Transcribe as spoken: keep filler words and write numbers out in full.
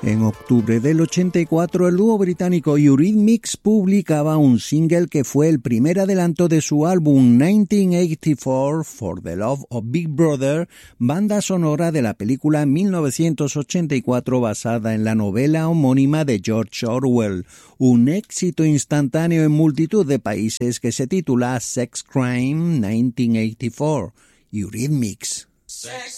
En octubre del ochenta y cuatro, el dúo británico Eurythmics publicaba un single que fue el primer adelanto de su álbum mil novecientos ochenta y cuatro, For the Love of Big Brother, banda sonora de la película mil novecientos ochenta y cuatro basada en la novela homónima de George Orwell, un éxito instantáneo en multitud de países que se titula Sex Crime mil novecientos ochenta y cuatro. Eurythmics. Sex